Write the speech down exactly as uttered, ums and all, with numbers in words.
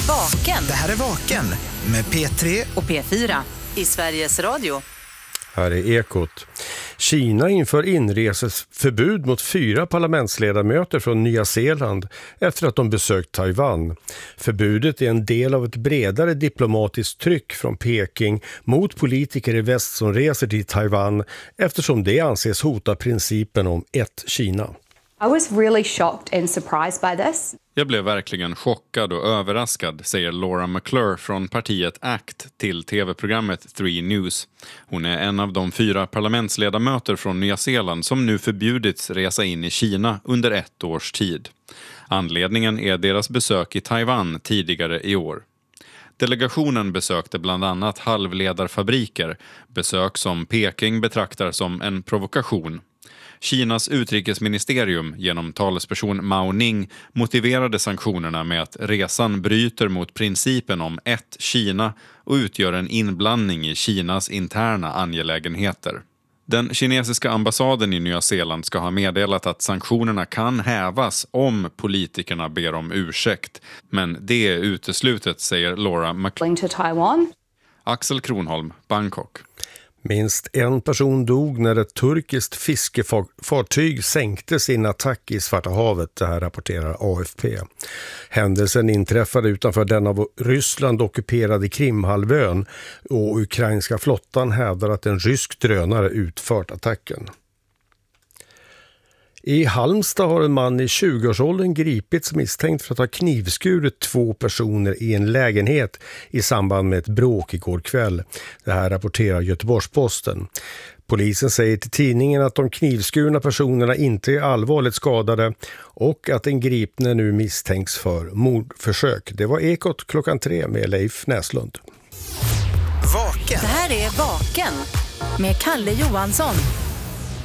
Vaken. Det här är Vaken med P tre och P fyra i Sveriges Radio. Här är Ekot. Kina inför inreseförbud mot fyra parlamentsledamöter från Nya Zeeland efter att de besökt Taiwan. Förbudet är en del av ett bredare diplomatiskt tryck från Peking mot politiker i väst som reser till Taiwan eftersom det anses hota principen om ett Kina. I was really shocked and surprised by this. Jag blev verkligen chockad och överraskad, säger Laura McClure från partiet A C T till tv-programmet Three News. Hon är en av de fyra parlamentsledamöter från Nya Zeeland som nu förbjudits resa in i Kina under ett års tid. Anledningen är deras besök i Taiwan tidigare i år. Delegationen besökte bland annat halvledarfabriker, besök som Peking betraktar som en provokation. Kinas utrikesministerium genom talesperson Mao Ning motiverade sanktionerna med att resan bryter mot principen om ett Kina och utgör en inblandning i Kinas interna angelägenheter. Den kinesiska ambassaden i Nya Zeeland ska ha meddelat att sanktionerna kan hävas om politikerna ber om ursäkt. Men det är uteslutet, säger Laura McClure. Axel Kronholm, Bangkok. Minst en person dog när ett turkiskt fiskefartyg sänkte sin attack i Svarta havet, det här rapporterar A F P. Händelsen inträffade utanför den av Ryssland ockuperade Krimhalvön och ukrainska flottan hävdar att en rysk drönare utfört attacken. I Halmstad har en man i tjugoårsåldern gripits misstänkt för att ha knivskurit två personer i en lägenhet i samband med ett bråk igår kväll. Det här rapporterar Göteborgs-Posten. Polisen säger till tidningen att de knivskurna personerna inte är allvarligt skadade och att den gripne nu misstänks för mordförsök. Det var Ekot klockan tre med Leif Näslund. Vaken. Det här är Vaken med Kalle Johansson.